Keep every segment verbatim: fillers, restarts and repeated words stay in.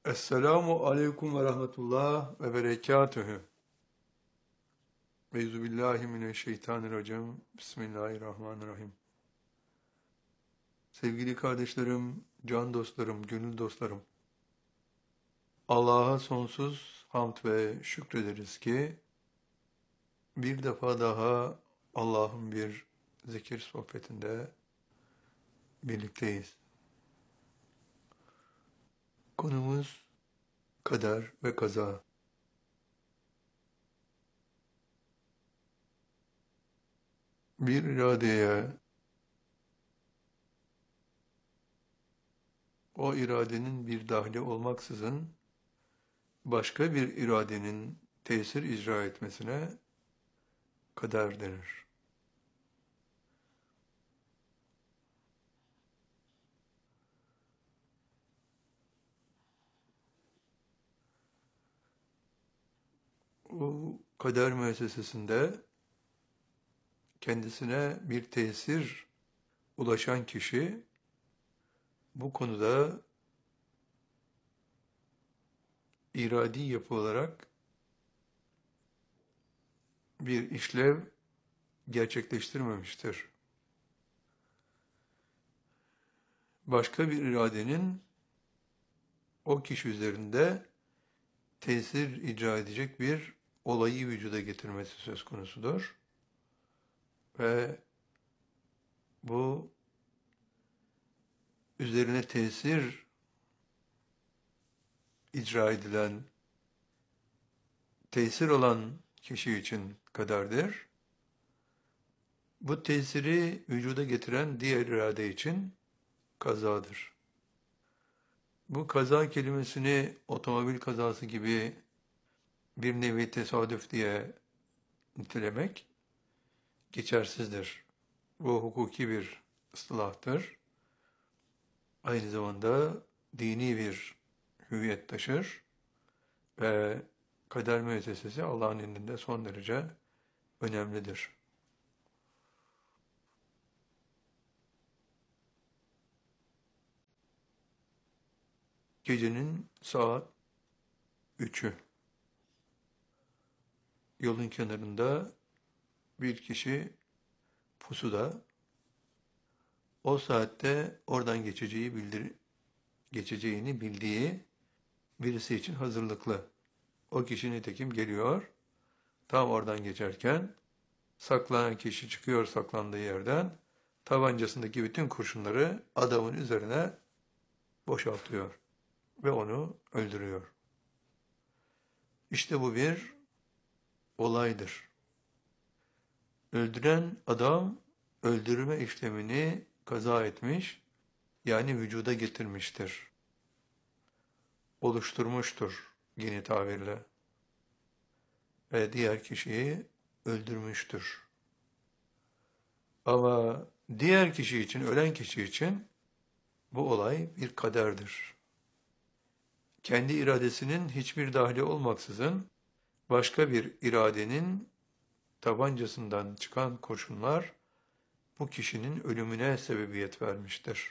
Esselamu aleyküm ve rahmetullah ve berekatühü. Euzubillahimineşşeytanirracim. Bismillahirrahmanirrahim. Sevgili kardeşlerim, can dostlarım, gönül dostlarım. Allah'a sonsuz hamd ve şükrederiz ki bir defa daha Allah'ın bir zikir sohbetinde birlikteyiz. Konumuz kader ve kaza. Bir iradeye, o iradenin bir dahli olmaksızın başka bir iradenin tesir icra etmesine kader denir. O kader müessesesinde kendisine bir tesir ulaşan kişi bu konuda iradi yapı olarak bir işlev gerçekleştirmemiştir. Başka bir iradenin o kişi üzerinde tesir icra edecek bir olayı vücuda getirmesi söz konusudur. Ve bu üzerine tesir icra edilen, tesir olan kişi için kaderdir. Bu tesiri vücuda getiren diğer irade için kazadır. Bu kaza kelimesini otomobil kazası gibi bir nevi tesadüf diye nitelemek geçersizdir. Bu hukuki bir ıstılahtır. Aynı zamanda dini bir hüviyet taşır ve kader müessesesi Allah'ın indinde son derece önemlidir. Gecenin saat üçü. Yolun kenarında bir kişi pusuda, o saatte oradan geçeceği bildir geçeceğini bildiği birisi için hazırlıklı. O kişi nitekim geliyor. Tam oradan geçerken saklanan kişi çıkıyor saklandığı yerden, tabancasındaki bütün kurşunları adamın üzerine boşaltıyor ve onu öldürüyor. İşte bu bir olaydır. Öldüren adam öldürme işlemini kaza etmiş, yani vücuda getirmiştir. Oluşturmuştur yeni tabirle. Ve diğer kişiyi öldürmüştür. Ama diğer kişi için, ölen kişi için bu olay bir kaderdir. Kendi iradesinin hiçbir dahli olmaksızın başka bir iradenin tabancasından çıkan kurşunlar bu kişinin ölümüne sebebiyet vermiştir.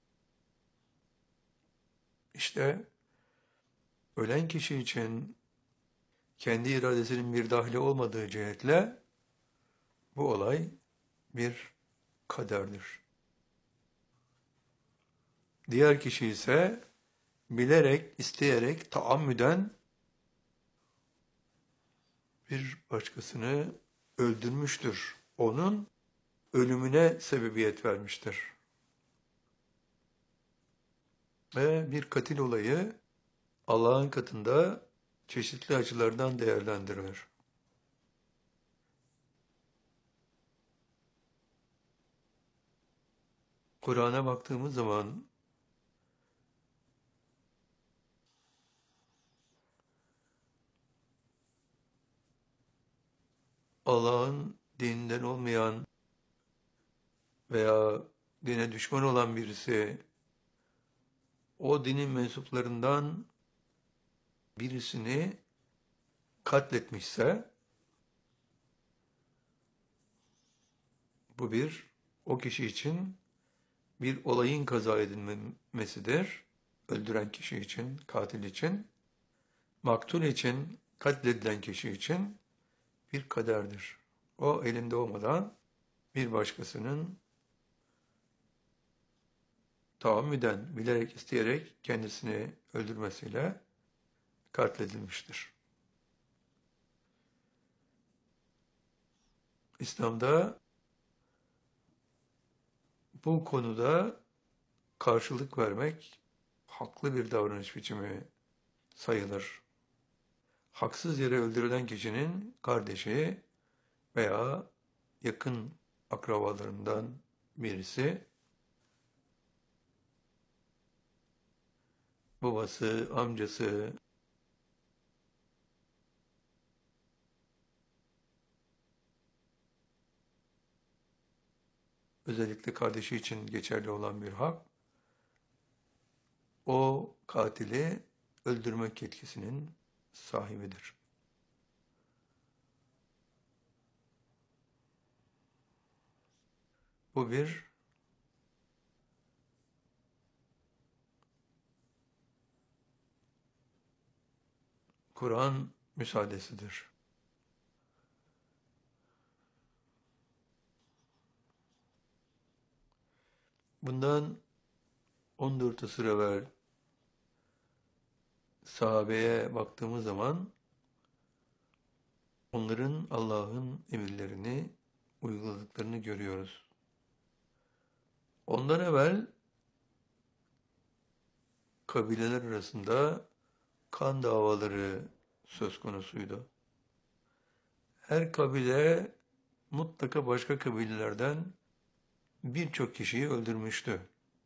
İşte ölen kişi için kendi iradesinin bir dahli olmadığı cihetle bu olay bir kaderdir. Diğer kişi ise bilerek, isteyerek, taammüden bir başkasını öldürmüştür. Onun ölümüne sebebiyet vermiştir. Ve bir katil olayı Allah'ın katında çeşitli açılardan değerlendirilir. Kur'an'a baktığımız zaman Allah'ın dininden olmayan veya dine düşman olan birisi o dinin mensuplarından birisini katletmişse bu bir o kişi için bir olayın kaza edilmesidir öldüren kişi için, katil için, maktul için, katledilen kişi için bir kaderdir. O elinde olmadan bir başkasının tahammüden, bilerek, isteyerek kendisini öldürmesiyle katledilmiştir. İslam'da bu konuda karşılık vermek haklı bir davranış biçimi sayılır. Haksız yere öldürülen kişinin kardeşi veya yakın akrabalarından birisi, babası, amcası, özellikle kardeşi için geçerli olan bir hak, o katili öldürmek yetkisinin sahibidir. Bu bir Kur'an müsaadesidir. Bundan on dört asır evvel sahabeye baktığımız zaman onların Allah'ın emirlerini uyguladıklarını görüyoruz. Ondan evvel kabileler arasında kan davaları söz konusuydu. Her kabile mutlaka başka kabilelerden birçok kişiyi öldürmüştü.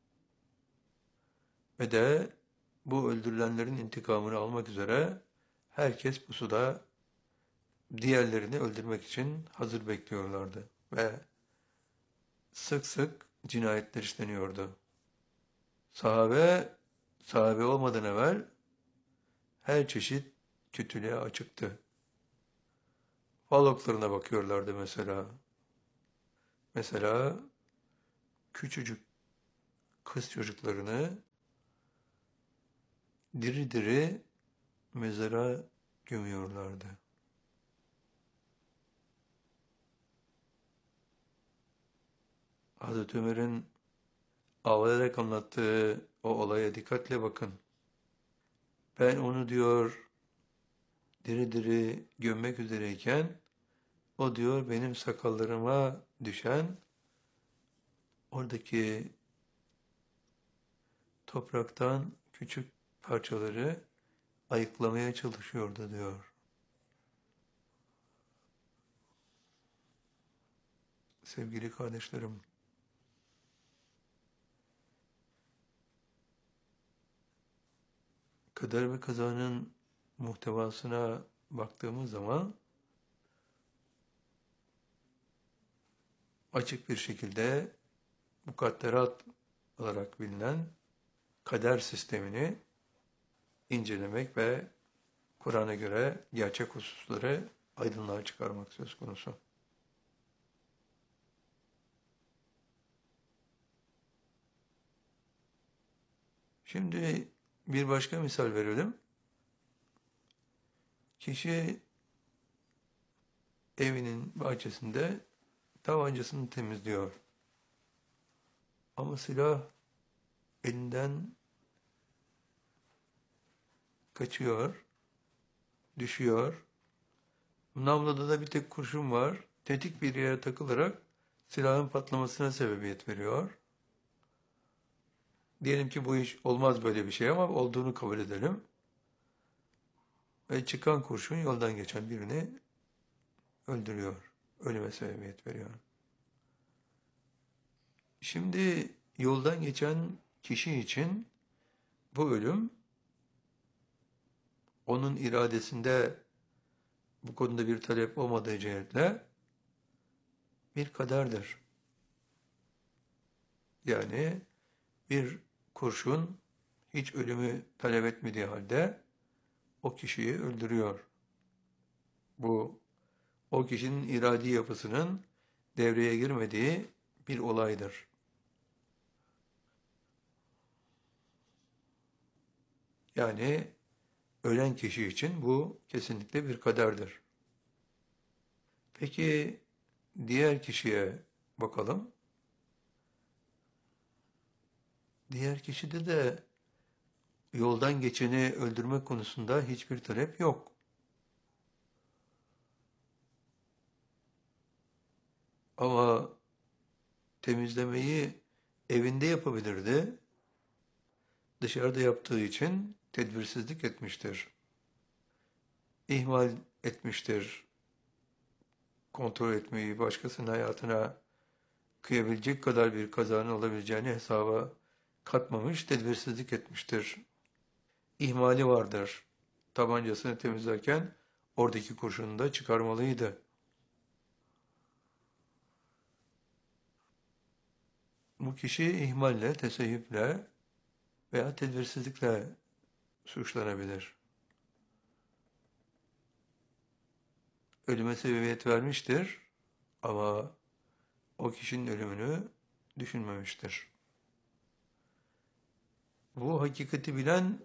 Ve de bu öldürülenlerin intikamını almak üzere herkes pusuda diğerlerini öldürmek için hazır bekliyorlardı. Ve sık sık cinayetler işleniyordu. Sahabe, sahabe olmadan evvel her çeşit kötülüğe açıktı. Faloklarına bakıyorlardı mesela. Mesela küçücük kız çocuklarını diri diri mezara gömüyorlardı. Hazreti Ömer'in ağlayarak anlattığı o olaya dikkatle bakın. Ben onu diyor diri diri gömmek üzereyken o diyor benim sakallarıma düşen oradaki topraktan küçük parçaları ayıklamaya çalışıyordu diyor. Sevgili kardeşlerim, kader ve kazanın muhtevasına baktığımız zaman açık bir şekilde mukadderat olarak bilinen kader sistemini incelemek ve Kur'an'a göre gerçek hususları aydınlığa çıkarmak söz konusu. Şimdi bir başka misal verelim. Kişi evinin bahçesinde tabancasını temizliyor. Ama silah elinden kaçıyor, düşüyor. Namluda da bir tek kurşun var. Tetik bir yere takılarak silahın patlamasına sebebiyet veriyor. Diyelim ki bu iş olmaz böyle bir şey ama olduğunu kabul edelim. Ve çıkan kurşun yoldan geçen birini öldürüyor. Ölüme sebebiyet veriyor. Şimdi yoldan geçen kişi için bu ölüm onun iradesinde bu konuda bir talep olmadığı cihetle bir kaderdir. Yani bir kurşun hiç ölümü talep etmediği halde o kişiyi öldürüyor. Bu o kişinin iradi yapısının devreye girmediği bir olaydır. Yani ölen kişi için bu kesinlikle bir kaderdir. Peki diğer kişiye bakalım. Diğer kişide de yoldan geçeni öldürmek konusunda hiçbir talep yok. Ama temizlemeyi evinde yapabilirdi. Dışarıda yaptığı için tedbirsizlik etmiştir. İhmal etmiştir. Kontrol etmeyi, başkasının hayatına kıyabilecek kadar bir kazanın olabileceğini hesaba katmamış, tedbirsizlik etmiştir. İhmali vardır. Tabancasını temizlerken oradaki kurşunu da çıkarmalıydı. Bu kişi ihmalle, teseyüple veya tedbirsizlikle suçlanabilir. Ölüme sebebiyet vermiştir ama o kişinin ölümünü düşünmemiştir. Bu hakikati bilen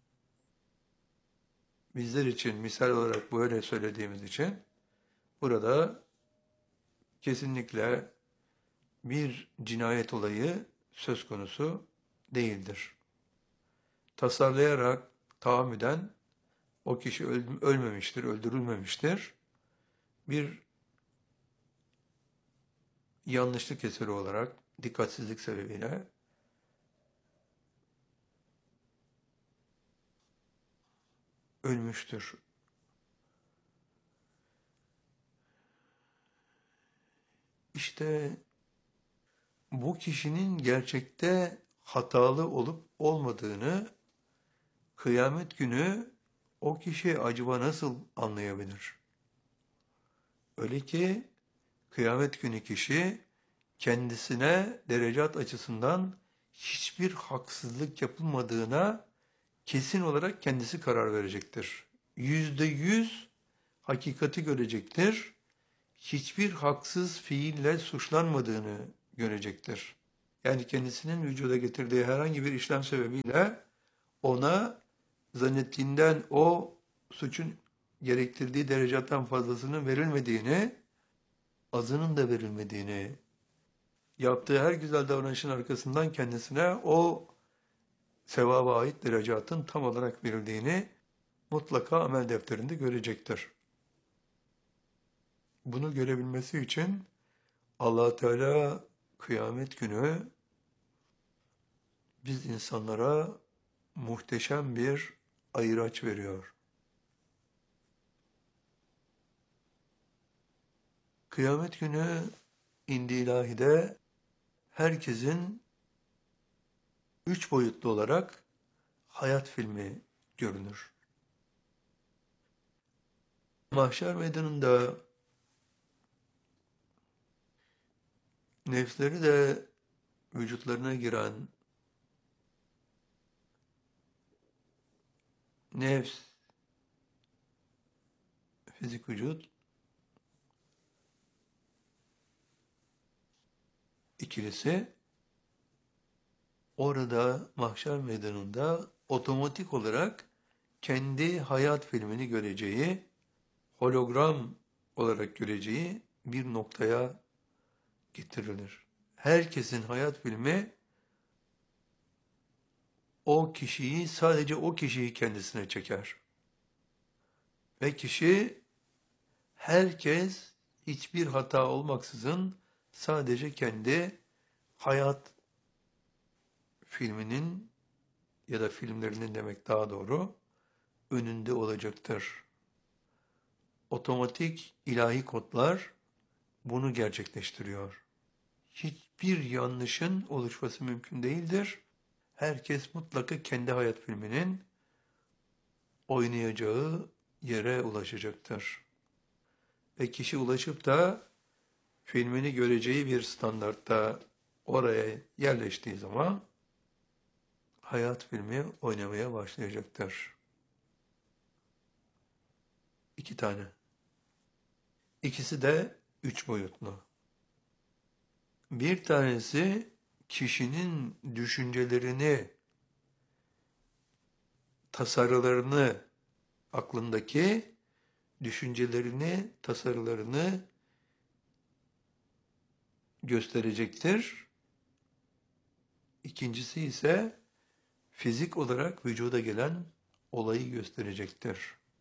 bizler için misal olarak böyle söylediğimiz için burada kesinlikle bir cinayet olayı söz konusu değildir. Tasarlayarak tahammüden o kişi ölmemiştir, öldürülmemiştir. Bir yanlışlık eseri olarak dikkatsizlik sebebiyle ölmüştür. İşte bu kişinin gerçekte hatalı olup olmadığını kıyamet günü o kişi acaba nasıl anlayabilir? Öyle ki kıyamet günü kişi kendisine derecat açısından hiçbir haksızlık yapılmadığına kesin olarak kendisi karar verecektir. Yüzde yüz hakikati görecektir. Hiçbir haksız fiille suçlanmadığını görecektir. Yani kendisinin vücuda getirdiği herhangi bir işlem sebebiyle ona zannettiğinden o suçun gerektirdiği derecattan fazlasının verilmediğini, azının da verilmediğini, yaptığı her güzel davranışın arkasından kendisine o sevaba ait derecatın tam olarak verildiğini mutlaka amel defterinde görecektir. Bunu görebilmesi için Allah Teala kıyamet günü biz insanlara muhteşem bir ayıraç veriyor. Kıyamet günü indi ilahide herkesin üç boyutlu olarak hayat filmi görünür. Mahşer meydanında nefsleri de vücutlarına giren nefs, fizik vücut ikilisi orada mahşer meydanında otomatik olarak kendi hayat filmini göreceği, hologram olarak göreceği bir noktaya getirilir. Herkesin hayat filmi o kişiyi, sadece o kişiyi kendisine çeker. Ve kişi, herkes hiçbir hata olmaksızın sadece kendi hayat filminin ya da filmlerinin demek daha doğru önünde olacaktır. Otomatik ilahi kodlar bunu gerçekleştiriyor. Hiçbir yanlışın oluşması mümkün değildir. Herkes mutlaka kendi hayat filminin oynayacağı yere ulaşacaktır. Ve kişi ulaşıp da filmini göreceği bir standartta oraya yerleştiği zaman hayat filmi oynamaya başlayacaktır. İki tane. İkisi de üç boyutlu. Bir tanesi kişinin düşüncelerini tasarılarını, aklındaki düşüncelerini, tasarılarını gösterecektir. İkincisi ise fizik olarak vücuda gelen olayı gösterecektir.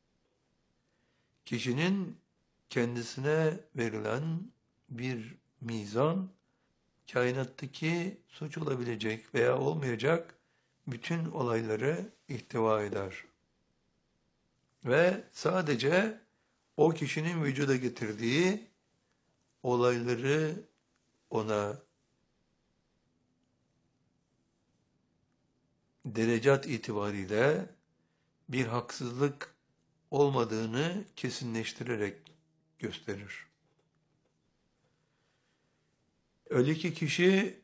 Kişinin kendisine verilen bir mizan, kainattaki suç olabilecek veya olmayacak bütün olayları ihtiva eder. Ve sadece o kişinin vücuda getirdiği olayları ona derecat itibariyle bir haksızlık olmadığını kesinleştirerek gösterir. Öyle ki kişi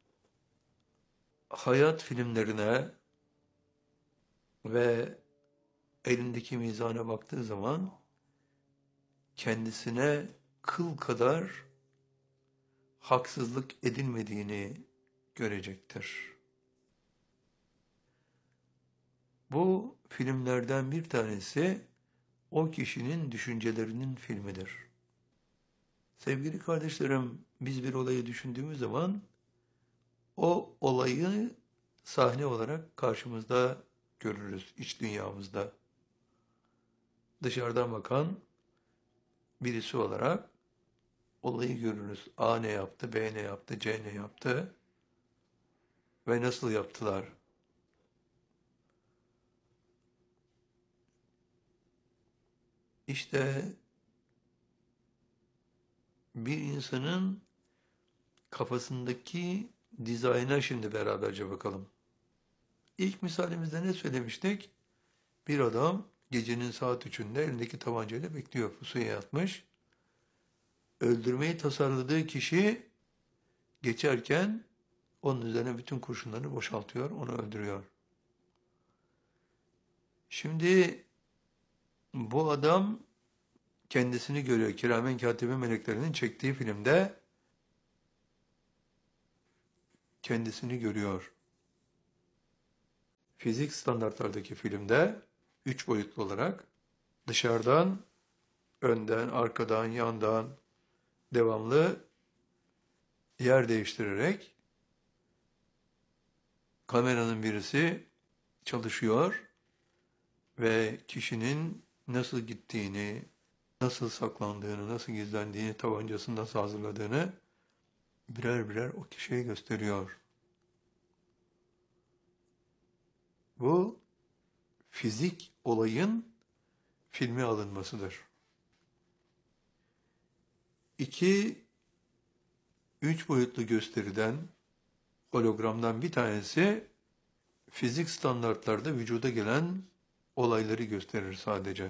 hayat filmlerine ve elindeki mizana baktığı zaman kendisine kıl kadar haksızlık edilmediğini görecektir. Bu filmlerden bir tanesi o kişinin düşüncelerinin filmidir. Sevgili kardeşlerim, biz bir olayı düşündüğümüz zaman o olayı sahne olarak karşımızda görürüz, iç dünyamızda. Dışarıdan bakan birisi olarak olayı görürüz. A ne yaptı, B ne yaptı, C ne yaptı ve nasıl yaptılar? İşte bir insanın kafasındaki dizayna şimdi beraberce bakalım. İlk misalimizde ne söylemiştik? Bir adam gecenin saat üçünde elindeki tabancayla bekliyor. Pusuya yatmış. Öldürmeyi tasarladığı kişi geçerken onun üzerine bütün kurşunlarını boşaltıyor, onu öldürüyor. Şimdi bu adam kendisini görüyor. Kiramen Katibe meleklerinin çektiği filmde kendisini görüyor. Fizik standartlardaki filmde üç boyutlu olarak dışarıdan, önden, arkadan, yandan devamlı yer değiştirerek kameranın birisi çalışıyor ve kişinin nasıl gittiğini, nasıl saklandığını, nasıl gizlendiğini, tabancasını nasıl hazırladığını birer birer o kişiye gösteriyor. Bu fizik olayın filme alınmasıdır. İki, üç boyutlu gösteriden, hologramdan bir tanesi fizik standartlarda vücuda gelen olayları gösterir sadece.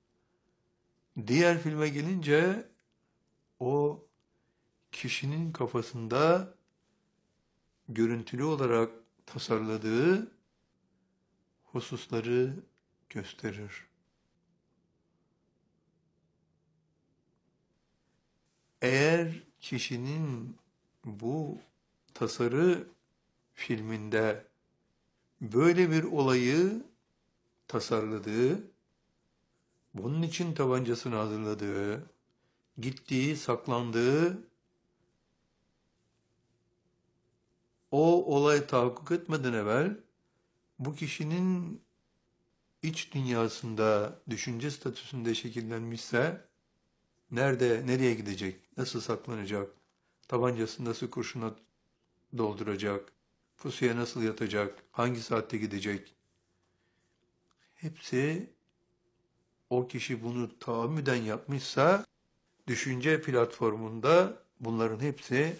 Diğer filme gelince o kişinin kafasında görüntülü olarak tasarladığı hususları gösterir. Eğer kişinin bu tasarı filminde böyle bir olayı tasarladığı, bunun için tabancasını hazırladığı, gittiği, saklandığı, o olay tahakkuk etmeden evvel bu kişinin iç dünyasında, düşünce statüsünde şekillenmişse, nerede, nereye gidecek, nasıl saklanacak, tabancasını nasıl kurşuna dolduracak, pusuya nasıl yatacak, hangi saatte gidecek, hepsi o kişi bunu tahammüden yapmışsa, düşünce platformunda bunların hepsi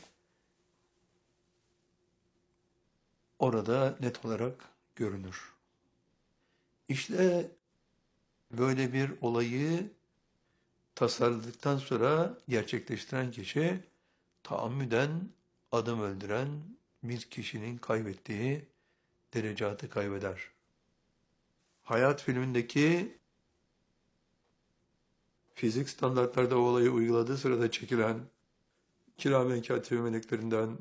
orada net olarak görünür. İşte böyle bir olayı tasarladıktan sonra gerçekleştiren kişi taammüden adam öldüren bir kişinin kaybettiği derecatı kaybeder. Hayat filmindeki fizik standartlarda o olayı uyguladığı sırada çekilen Kiramen Katibe meleklerinden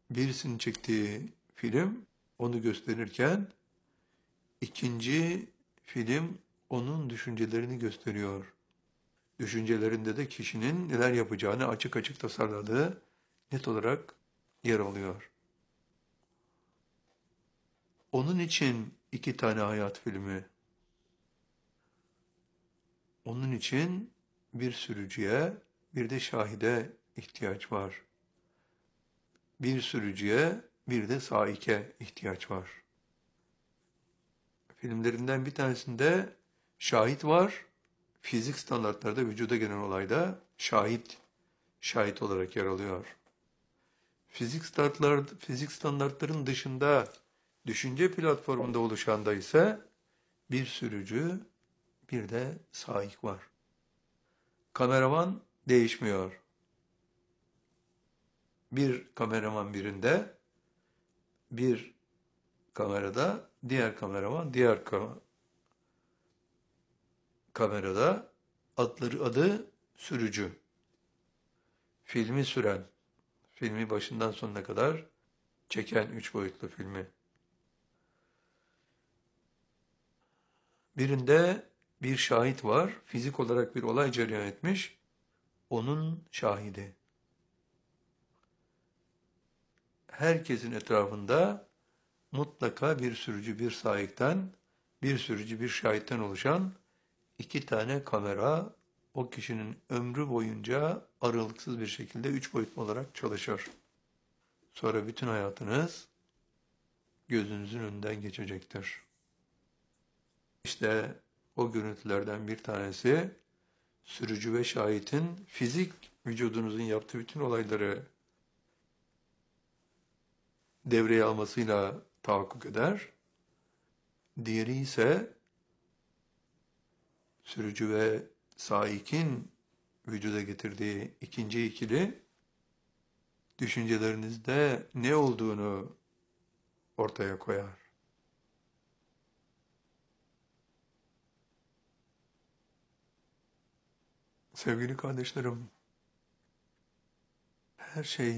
birisinin çektiği film onu gösterirken ikinci film onun düşüncelerini gösteriyor. Düşüncelerinde de kişinin neler yapacağını açık açık tasarladığı net olarak yer alıyor. Onun için iki tane hayat filmi. Onun için bir sürücüye, bir de şahide ihtiyaç var. Bir sürücüye, bir de saike ihtiyaç var. Filmlerinden bir tanesinde şahit var. Fizik standartlarda vücuda gelen olayda şahit, şahit olarak yer alıyor. Fizik standartlar, fizik standartların dışında düşünce platformunda oluşanda ise bir sürücü, bir de saik var. Kameraman değişmiyor. Bir kameraman birinde, bir kamerada, diğer kameraman diğer ka- kamerada, adları adı sürücü. Filmi süren, filmi başından sonuna kadar çeken üç boyutlu filmi. Birinde bir şahit var, fizik olarak bir olay cereyan etmiş, onun şahidi. Herkesin etrafında mutlaka bir sürücü, bir sahipten, bir sürücü, bir şahitten oluşan iki tane kamera o kişinin ömrü boyunca aralıksız bir şekilde üç boyutlu olarak çalışır. Sonra bütün hayatınız gözünüzün önünden geçecektir. İşte o görüntülerden bir tanesi sürücü ve şahitin fizik vücudunuzun yaptığı bütün olayları devreye almasıyla tahakkuk eder. Diğeri ise sürücü ve saikin vücuda getirdiği ikinci ikili düşüncelerinizde ne olduğunu ortaya koyar. Sevgili kardeşlerim, her şey